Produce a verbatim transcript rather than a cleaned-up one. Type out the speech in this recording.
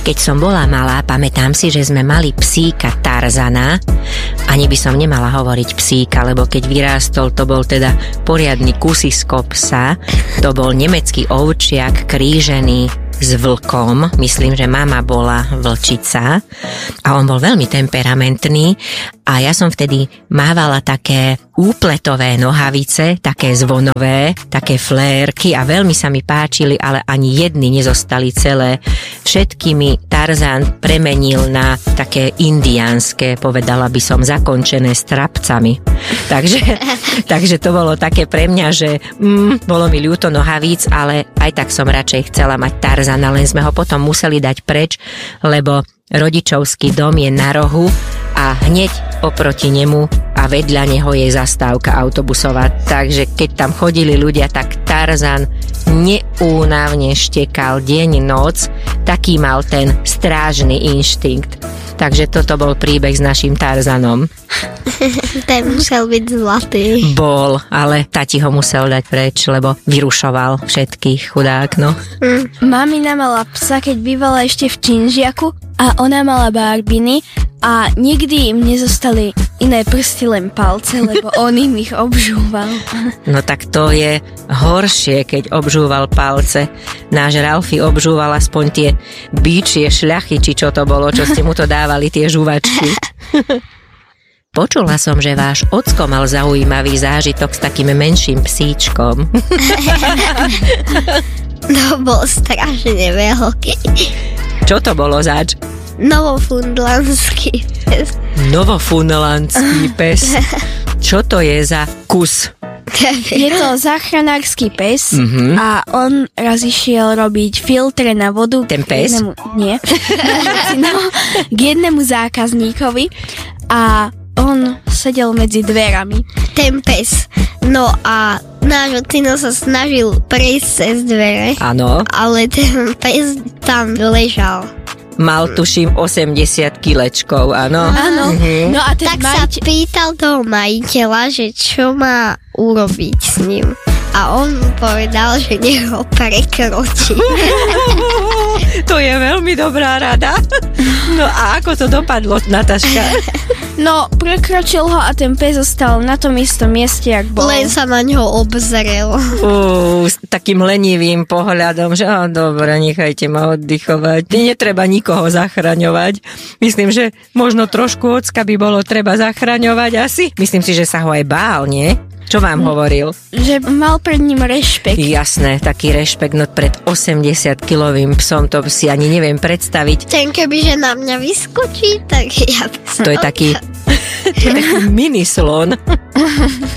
Keď som bola malá, pamätám si, že sme mali psíka Tarzana. Ani by som nemala hovoriť psíka, lebo keď vyrástol, to bol teda poriadny kusisko psa. To bol nemecký ovčiak krížený s vlkom. Myslím, že mama bola vlčica a on bol veľmi temperamentný a ja som vtedy mávala také úpletové nohavice, také zvonové, také flérky a veľmi sa mi páčili, ale ani jedny nezostali celé. Všetky mi Tarzan premenil na také indiánske, povedala by som, zakončené strapcami. Takže, takže to bolo také pre mňa, že mm, bolo mi ľúto nohavíc, ale aj tak som radšej chcela mať Tarzana, len sme ho potom museli dať preč, lebo rodičovský dom je na rohu a hneď oproti nemu a vedľa neho je zastávka autobusová. Takže keď tam chodili ľudia, tak Tarzan neúnavne štekal deň, noc, taký mal ten strážny inštinkt. Takže toto bol príbeh s našim Tarzanom. Ten musel byť zlatý. Bol, ale tati ho musel dať preč, lebo vyrušoval všetkých, chudák, no. Mm. Mamina mala psa, keď bývala ešte v Činžiaku a ona mala barbiny a nikdy im nezostali iné prsty, len palce, lebo on im ich obžúval. No tak to je horšie, keď obžúval palce. Náš Ralfi obžúval aspoň tie bíčie šľachy, či čo to bolo, čo ste mu to dávali, tie žuvačky. Počula som, že váš ocko mal zaujímavý zážitok s takým menším psíčkom. To bol strašne veľký. Čo to bolo zač? Novofundlandský pes. Novofundlandský pes. Čo to je za kus? Je to záchranársky pes mm-hmm. a on raz išiel robiť filtre na vodu. Ten pes? Jednému, nie. no, k jednému zákazníkovi a on sedel medzi dverami. Ten pes. No a náš ocino sa snažil prejsť cez dvere. Áno. Ale ten pes tam ležal. Mal, tuším, osemdesiat kilečkov, áno. Áno. Mhm. No a ten tak majiteľ... sa pýtal toho majiteľa, že čo má urobiť s ním. A on mu povedal, že nech ho prekročí. To je veľmi dobrá rada. No a ako to dopadlo, Nataška? No, prekročil ho a ten pes zostal na tom istom mieste, jak bol. Len sa na ňo obzrel. Uh, s takým lenivým pohľadom, že á, dobre, nechajte ma oddychovať. Netreba nikoho zachraňovať. Myslím, že možno trošku ocka by bolo treba zachraňovať asi. Myslím si, že sa ho aj bál, nie? Čo vám hovoril? Že mal pred ním rešpekt. Jasné, taký rešpekt, no pred osemdesiatkilovým psom, to si ani neviem predstaviť. Ten kebyže na mňa vyskočí, tak ja... To je taký, to je taký mini slon.